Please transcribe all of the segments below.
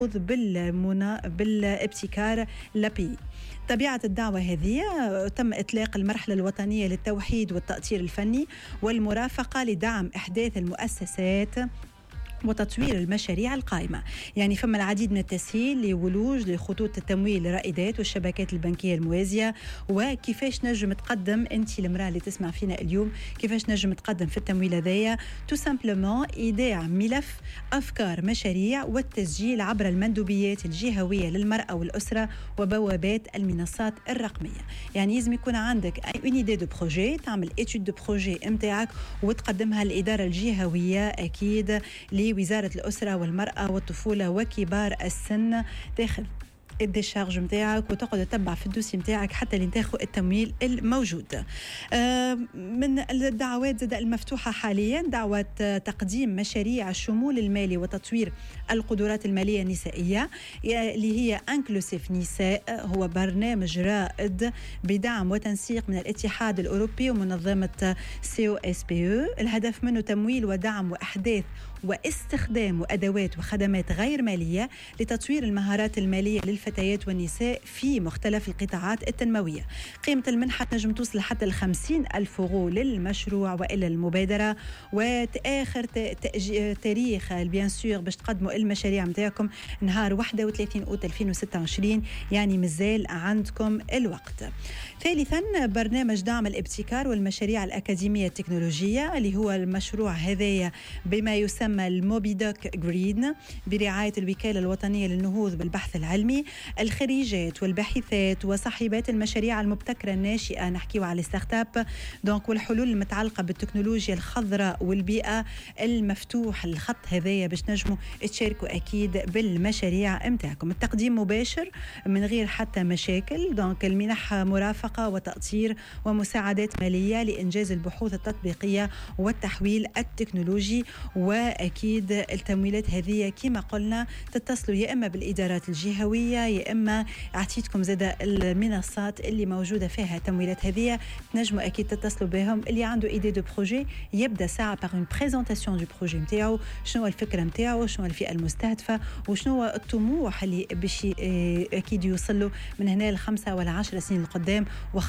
بالابتكار لابي. طبيعة الدعوة هذه تم إطلاق المرحلة الوطنية للتوحيد والتأطير الفني والمرافقة لدعم إحداث المؤسسات وتطوير المشاريع القائمة. يعني فما العديد من التسهيل لولوج لخطوط التمويل للرائدات والشبكات البنكية الموازية، وكيفاش نجم تقدم أنت المرأة اللي تسمع فينا اليوم، كيفاش نجم تقدم في التمويل هذايا. تو سامبلومون إيداع ملف أفكار مشاريع والتسجيل عبر المندوبيات الجهوية للمرأة والأسرة وبوابات المنصات الرقمية. يعني لازم يكون عندك اون ايدي دو بروجي، تعمل اتيود دو بروجي نتاعك وتقدمها للإدارة الجهوية أكيد لوزارة الأسرة والمرأة والطفولة وكبار السن، تاخذ الديشارج متاعك وتقعد تتبع في الدوسي متاعك حتى لتاخذ التمويل الموجود. من الدعوات زاد المفتوحة حاليا دعوة تقديم مشاريع الشمول المالي وتطوير القدرات المالية النسائية اللي هي انكلوسيف نساء، هو برنامج رائد بدعم وتنسيق من الاتحاد الأوروبي ومنظمة COSPE. الهدف منه تمويل ودعم وإحداث واستخدام أدوات وخدمات غير مالية لتطوير المهارات المالية للفتيات والنساء في مختلف القطاعات التنموية. قيمة المنحة نجم توصل حتى 50,000 يورو للمشروع وإلى المبادرة. وآخر تاريخ بيان سور باش تقدموا المشاريع متاعكم نهار 31 أوت 2026، يعني مازال عندكم الوقت. ثالثا برنامج دعم الابتكار والمشاريع الأكاديمية التكنولوجية اللي هو المشروع هذايا بما يسمى الموبيدوك جرين برعاية الوكالة الوطنية للنهوض بالبحث العلمي. الخريجات والباحثات وصاحبات المشاريع المبتكرة الناشئة نحكيو على ستارت اب دونك، والحلول المتعلقة بالتكنولوجيا الخضراء والبيئة المفتوح الخط هذايا باش نجموا تشاركوا أكيد بالمشاريع متاعكم. التقديم مباشر من غير حتى مشاكل، دونك المنح مرافقة وتأطير ومساعدات مالية لإنجاز البحوث التطبيقية والتحويل التكنولوجي. وأكيد التمويلات هذه كما قلنا تتصلوا يا إما بالإدارات الجهوية يا إما أعطيتكم زادة المنصات اللي موجودة فيها تمويلات هذه، تنجموا أكيد تتصلوا بهم. اللي عنده إيدي دو بروجي يبدأ ساعة باغ اون بريزونتاسيون دو بروجي متاعو، شنو الفكرة متاعو، شنو الفئة المستهدفة، وشنو الطموح اللي باش أكيد يوصلوا من هنا ل5 ولا 10 سنين القدام.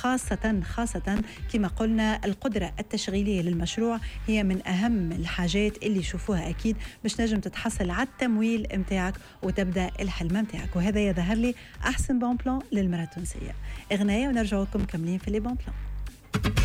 وخاصة كما قلنا القدرة التشغيلية للمشروع هي من أهم الحاجات اللي يشوفوها أكيد باش نجم تتحصل على التمويل متاعك وتبدأ الحلم متاعك. وهذا يظهر لي أحسن بون بلان للمرأة التونسية. إغنية ونرجع لكم كاملين في لي بون بلان.